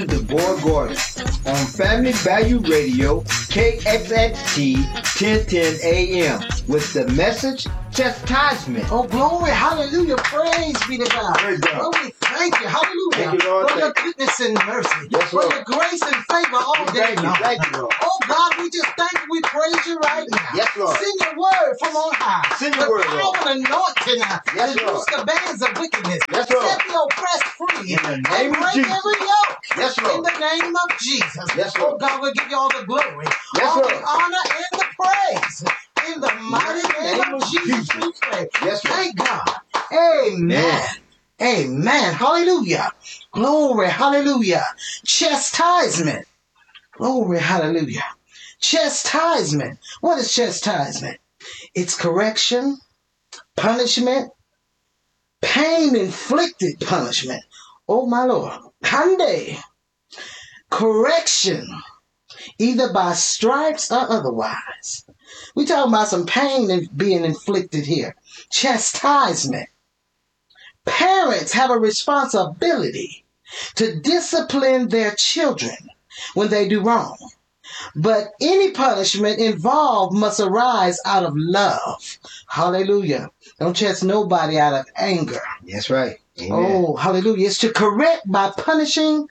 The Boy Gordon on Family Value Radio, KXXT 1010 AM with the message chastisement. Oh, glory, hallelujah, praise be to God. Oh, we thank you, hallelujah, thank you, Lord, for your goodness and mercy, yes, for Lord. your grace and favor all day long. Thank you, Lord. Oh, God, we just thank you, we praise you right now. Yes, Lord. Send your word from on high. Send your word, power Lord. and anointing Yes, to Lord. loose the bands of wickedness. Yes, Lord. Set the oppressed free. In the name and of break Jesus. every yoke. Yes, Lord. In the name of Jesus. Yes, Oh, Lord. God, we give you all the glory, Yes, all Lord. the honor, and the praise. In the mighty name of Jesus, we pray. Yes, Lord. Thank God. Amen. Amen. Hallelujah. Glory. Hallelujah. Chastisement. Glory. Hallelujah. Chastisement. What is chastisement? It's correction, punishment, pain inflicted punishment. Oh my Lord. Kande. Correction. Either by stripes or otherwise. We talking about some pain being inflicted here. Chastisement. Parents have a responsibility to discipline their children when they do wrong. But any punishment involved must arise out of love. Hallelujah. Don't chase nobody out of anger. That's right. Amen. Oh, hallelujah. It's to correct by punishing,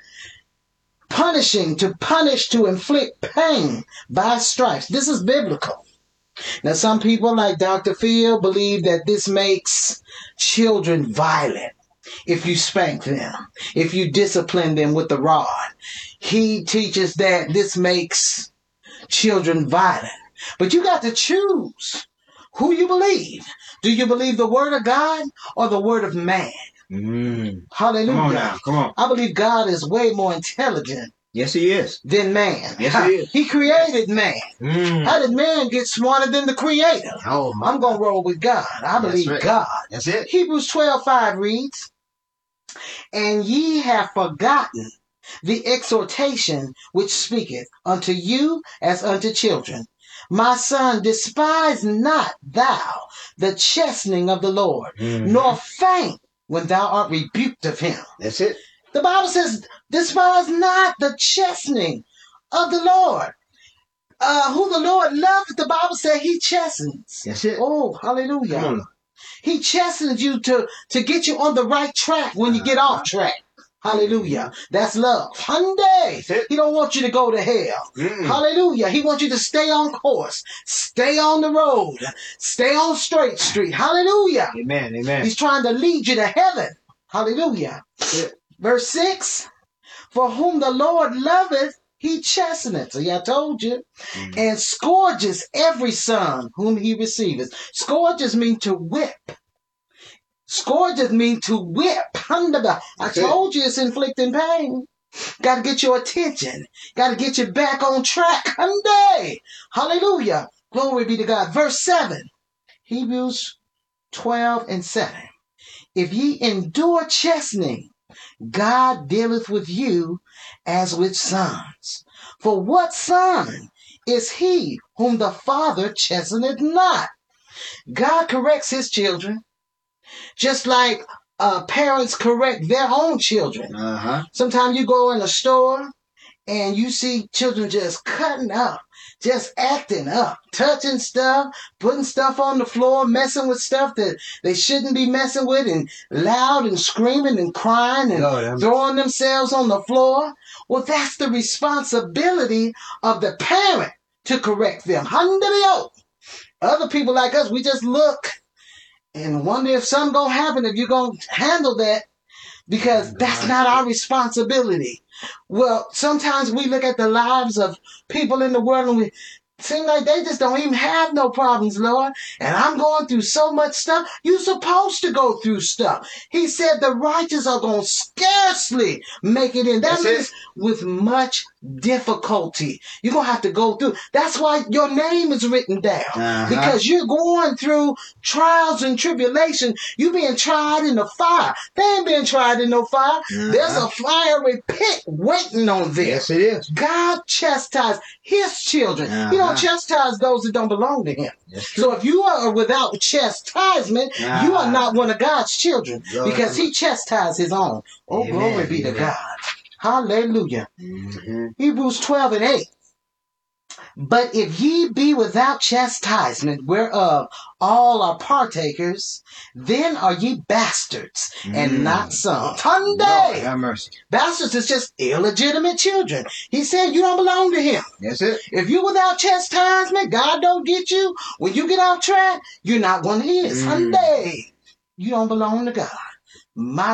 to punish, to inflict pain by stripes. This is biblical. Now, some people like Dr. Phil believe that this makes children violent if you spank them, if you discipline them with the rod. He teaches that this makes children violent. But you got to choose who you believe. Do you believe the word of God or the word of man? Hallelujah. Come on now. Come on. I believe God is way more intelligent Yes, he is. than man. Yes, he is. He created man. How did man get smarter than the creator? Oh, my I'm going to roll with God. I believe right. God. That's it. Hebrews 12:5 reads, and ye have forgotten the exhortation which speaketh unto you as unto children. My son, despise not thou the chastening of the Lord, nor faint when thou art rebuked of him. That's it. The Bible says, despise not the chastening of the Lord. Who the Lord loves, the Bible says he chastens. That's it. Oh, hallelujah. Come on. He chastens you to get you on the right track when you get off track. Hallelujah. That's love. Hyundai. He don't want you to go to hell. Hallelujah. He wants you to stay on course. Stay on the road. Stay on straight street. Hallelujah. Amen. Amen. He's trying to lead you to heaven. Hallelujah. Verse 6. For whom the Lord loveth, he chasteneth. See, I told you. And scourges every son whom he receiveth. Scourges mean to whip. Scourges mean to whip. I told you it's inflicting pain. Got to get your attention. Got to get you back on track. Hallelujah. Glory be to God. Verse 7. Hebrews 12:7. If ye endure chastening, God dealeth with you as with sons. For what son is he whom the Father chasteneth not? God corrects his children, just like parents correct their own children. Sometimes you go in a store and you see children just cutting up, just acting up, touching stuff, putting stuff on the floor, messing with stuff that they shouldn't be messing with, and loud and screaming and crying and throwing themselves on the floor. Well, that's the responsibility of the parent to correct them. Other people like us, we just look and wonder if something gonna happen, if you're gonna handle that, because that's not our responsibility. Well, sometimes we look at the lives of people in the world and we seem like they just don't even have no problems, Lord. And I'm going through so much stuff. You're supposed to go through stuff. He said the righteous are going to scarcely make it in. That means with much difficulty. You're going to have to go through. That's why your name is written down. Because you're going through trials and tribulation. You're being tried in the fire. They ain't being tried in no fire. There's a fiery pit waiting on them. Yes, it is. God chastised his children. He don't chastise those that don't belong to him. So if you are without chastisement, you are not one of God's children, because he chastised his own. Oh, glory be to God. Hallelujah. Hebrews 12:8. But if ye be without chastisement, whereof all are partakers, then are ye bastards and not sons. Sunday! Have mercy. Bastards is just illegitimate children. He said you don't belong to him. That's it. If you without chastisement, God don't get you. When you get off track, you're not one of his. Sunday! You don't belong to God. My